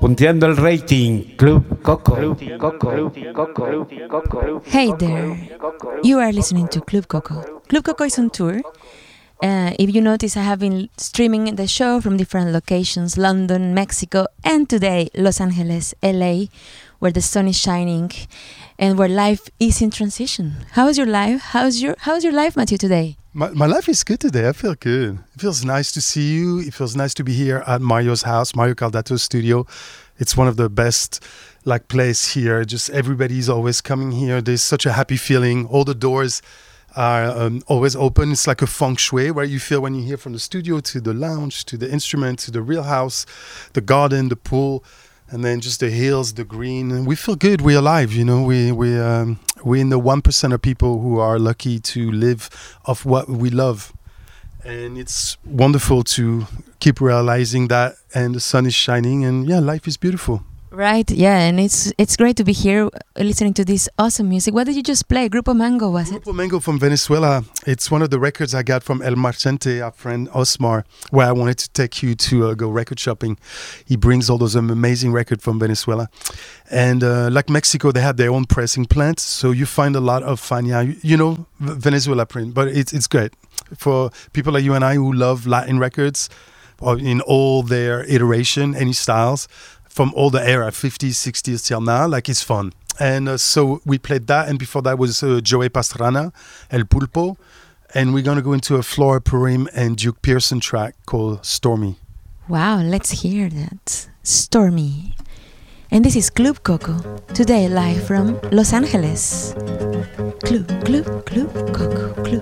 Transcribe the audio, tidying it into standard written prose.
Punteando el rating, Club Coco. Hey there, you are listening to Club Coco. Club Coco is on tour. If you notice, I have been streaming the show from different locations, London, Mexico, and today, Los Angeles, LA, where the sun is shining and where life is in transition. How's your life? How's your life, Mathieu, today? My life is good today. I feel good. It feels nice to see you. It feels nice to be here at Mario's house, Mario Caldato's studio. It's one of the best place here. Just everybody's always coming here. There's such a happy feeling. All the doors are always open. It's like a feng shui where you feel when you're here from the studio to the lounge, to the instrument, to the real house, the garden, the pool, and then just the hills, the green. And we feel good. We're alive, you know. We're in the 1% of people who are lucky to live of what we love. And it's wonderful to keep realizing that, and the sun is shining, and yeah, life is beautiful. Right, yeah, and it's great to be here listening to this awesome music. What did you just play? Grupo Mango, was it? Grupo Mango from Venezuela. It's one of the records I got from El Marchante, our friend Osmar, where I wanted to take you to go record shopping. He brings all those amazing records from Venezuela. And like Mexico, they have their own pressing plant, so you find a lot of Fania, Venezuela print, but it's great. For people like you and I who love Latin records, in all their iteration, any styles, from all the era, 50s, 60s till now, it's fun. And so we played that, and before that was Joey Pastrana, El Pulpo, and we're going to go into a Flora Purim and Duke Pearson track called Stormy. Wow, let's hear that. Stormy. And this is Club Coco, today live from Los Angeles. Club Coco, Club.